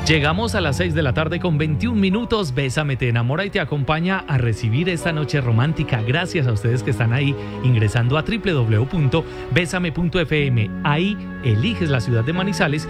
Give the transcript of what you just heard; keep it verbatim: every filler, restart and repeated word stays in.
Llegamos a las seis de la tarde con veintiún minutos. Bésame, te enamora y te acompaña a recibir esta noche romántica. Gracias a ustedes que están ahí ingresando a doble u doble u doble u punto bésame punto efe eme. Ahí eliges la ciudad de Manizales